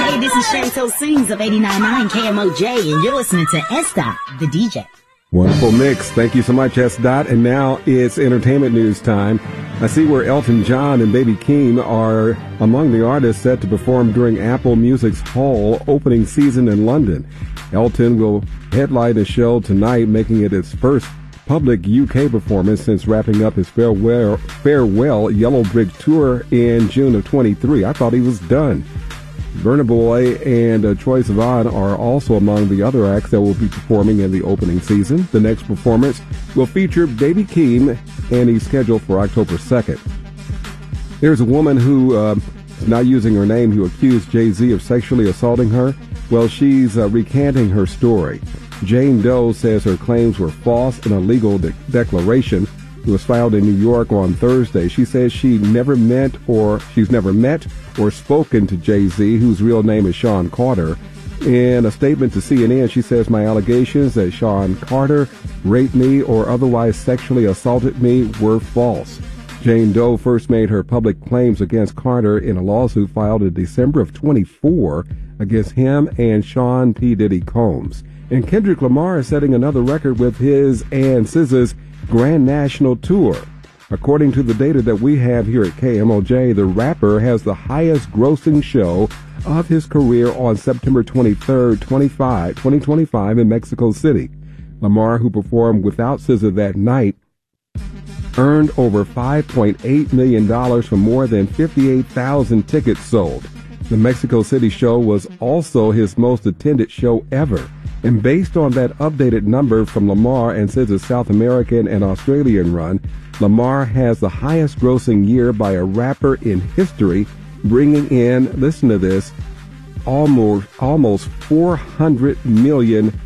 Hey, this is Chantel Sings of 89.9 KMOJ, and you're listening to S-Dot, the DJ. Wonderful mix. Thank you so much, S-Dot. And now it's entertainment news time. I see where Elton John and Baby Keem are among the artists set to perform during Apple Music's Hall opening season in London. Elton will headline the show tonight, making it his first public UK performance since wrapping up his farewell Yellow Brick Tour in June of 23. I thought he was done. Burna Boy and Troye Sivan are also among the other acts that will be performing in the opening season. The next performance will feature Baby Keem, and he's scheduled for October 2nd. There's a woman who is not using her name who accused Jay-Z of sexually assaulting her. Well, she's recanting her story. Jane Doe says her claims were false in a legal declaration. It was filed in New York on Thursday. She says she's never met or spoken to Jay-Z, whose real name is Sean Carter. In a statement to CNN, she says, "My allegations that Sean Carter raped me or otherwise sexually assaulted me were false." Jane Doe first made her public claims against Carter in a lawsuit filed in December of 24 against him and Sean P. Diddy Combs. And Kendrick Lamar is setting another record with his and SZA's Grand National Tour. According to the data that we have here at KMOJ, the rapper has the highest grossing show of his career on September 23rd, 2025 in Mexico City. Lamar, who performed without SZA that night, earned over $5.8 million from more than 58,000 tickets sold. The Mexico City show was also his most attended show ever. And based on that updated number from Lamar and SZA's South American and Australian run, Lamar has the highest grossing year by a rapper in history, bringing in, listen to this, almost $400 million.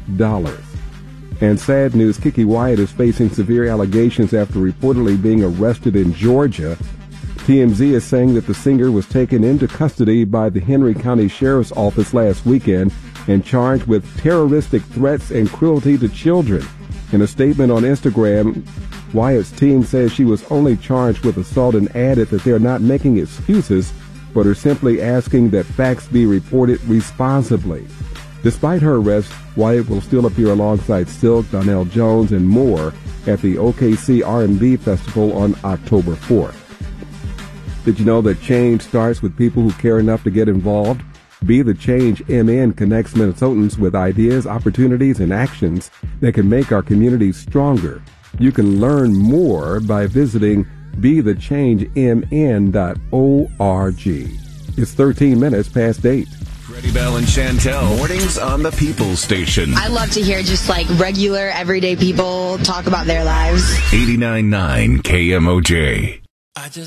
And sad news, Keke Wyatt is facing severe allegations after reportedly being arrested in Georgia. TMZ is saying that the singer was taken into custody by the Henry County Sheriff's Office last weekend and charged with terroristic threats and cruelty to children. In a statement on Instagram, Wyatt's team says she was only charged with assault and added that they're not making excuses, but are simply asking that facts be reported responsibly. Despite her arrest, Wyatt will still appear alongside Silk, Donnell Jones, and more at the OKC R&B Festival on October 4th. Did you know that change starts with people who care enough to get involved? Be the Change MN connects Minnesotans with ideas, opportunities, and actions that can make our communities stronger. You can learn more by visiting BeTheChangeMN.org. It's 13 minutes past 8. Freddie Bell and Chantel, mornings on the People's Station. I love to hear just like regular, everyday people talk about their lives. 89.9 KMOJ.